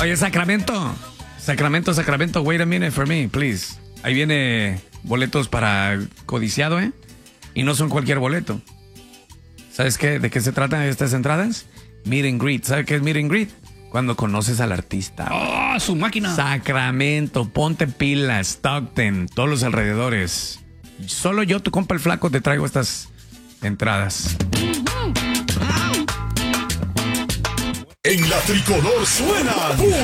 Oye, Sacramento, wait a minute for me, please. Ahí viene boletos para codiciado, ¿eh? Y no son cualquier boleto. ¿Sabes qué? ¿De qué se tratan estas entradas? Meet and greet. ¿Sabes qué es meet and greet? Cuando conoces al artista. ¡Oh, su máquina! Sacramento, ponte pilas, Stockton, todos los alrededores. Solo yo, tu compa el flaco, te traigo estas entradas. En la tricolor suena